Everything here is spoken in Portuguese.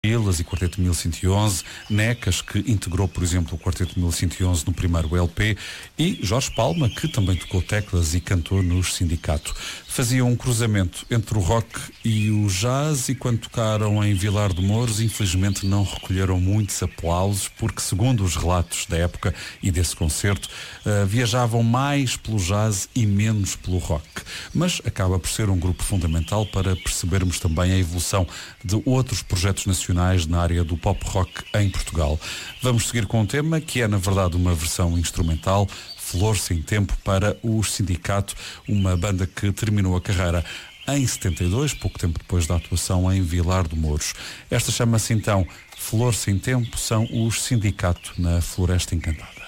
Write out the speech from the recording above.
Vilas e Quarteto 1111, Necas, que integrou, por exemplo, o Quarteto 1111 no primeiro LP, e Jorge Palma, que também tocou teclas e cantou nos Sindicato. Faziam um cruzamento entre o rock e o jazz, e quando tocaram em Vilar de Mouros, infelizmente não recolheram muitos aplausos, porque, segundo os relatos da época e desse concerto, viajavam mais pelo jazz e menos pelo rock. Mas acaba por ser um grupo fundamental para percebermos também a evolução de outros projetos nacionais na área do pop rock em Portugal. Vamos seguir com um tema que é, na verdade, uma versão instrumental, Flor Sem Tempo, para os Sindicato, uma banda que terminou a carreira em 72, pouco tempo depois da atuação em Vilar de Mouros. Esta chama-se então Flor Sem Tempo, são os Sindicato na Floresta Encantada.